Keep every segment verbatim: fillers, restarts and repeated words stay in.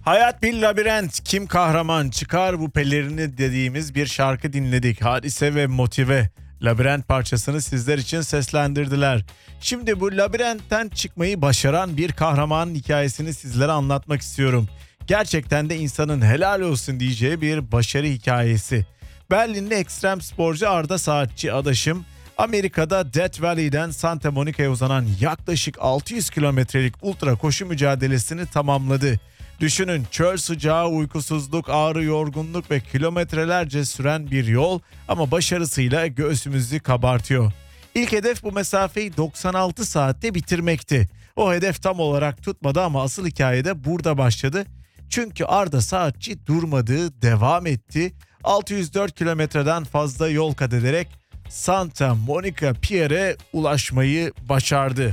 Hayat bir labirent, kim kahraman çıkar bu pelerini dediğimiz bir şarkı dinledik. Hadise ve Motive labirent parçasını sizler için seslendirdiler. Şimdi bu labirentten çıkmayı başaran bir kahraman hikayesini sizlere anlatmak istiyorum. Gerçekten de insanın helal olsun diyeceği bir başarı hikayesi. Berlinli ekstrem sporcu Arda Saatçi adaşım Amerika'da Death Valley'den Santa Monica'ya uzanan yaklaşık altı yüz kilometrelik ultra koşu mücadelesini tamamladı. Düşünün, çöl sıcağı, uykusuzluk, ağrı, yorgunluk ve kilometrelerce süren bir yol ama başarısıyla göğsümüzü kabartıyor. İlk hedef bu mesafeyi doksan altı saatte bitirmekti. O hedef tam olarak tutmadı ama asıl hikaye de burada başladı. Çünkü Arda Saatçi durmadı, devam etti. altı yüz dört kilometreden fazla yol kat ederek Santa Monica Pier'e ulaşmayı başardı.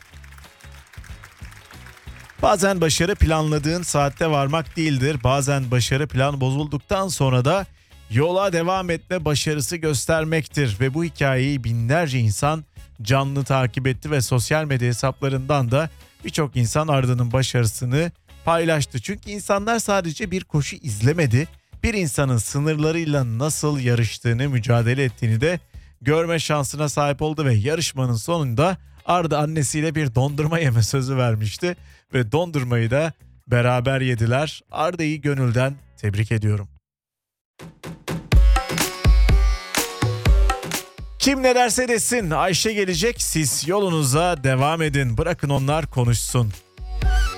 Bazen başarı planladığın saatte varmak değildir. Bazen başarı plan bozulduktan sonra da yola devam etme başarısı göstermektir. Ve bu hikayeyi binlerce insan canlı takip etti ve sosyal medya hesaplarından da birçok insan Arda'nın başarısını paylaştı. Çünkü insanlar sadece bir koşu izlemedi. Bir insanın sınırlarıyla nasıl yarıştığını, mücadele ettiğini de görme şansına sahip oldu ve yarışmanın sonunda Arda annesiyle bir dondurma yeme sözü vermişti ve dondurmayı da beraber yediler. Arda'yı gönülden tebrik ediyorum. Kim ne derse desin, Ayşe gelecek, siz yolunuza devam edin, bırakın onlar konuşsun.